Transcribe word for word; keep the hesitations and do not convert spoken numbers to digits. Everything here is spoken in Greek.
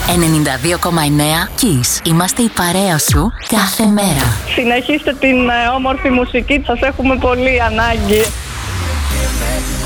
ενενήντα δύο κόμμα εννέα Kiss. Είμαστε η παρέα σου κάθε μέρα. Συνεχίστε την όμορφη μουσική, σας έχουμε πολύ ανάγκη.